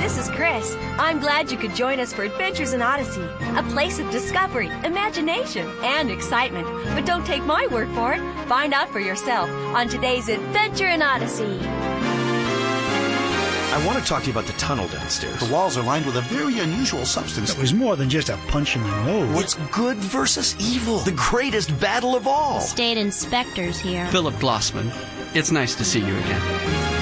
this is Chris. I'm glad you could join us for Adventures in Odyssey, a place of discovery, imagination, and excitement. But don't take my word for it. Find out for yourself on today's Adventure in Odyssey. I want to talk to you about the tunnel downstairs. The walls are lined with a very unusual substance. It was more than just a punch in the nose. It's good versus evil. The greatest battle of all. State inspector's here. Philip Glossman. It's nice to see you again.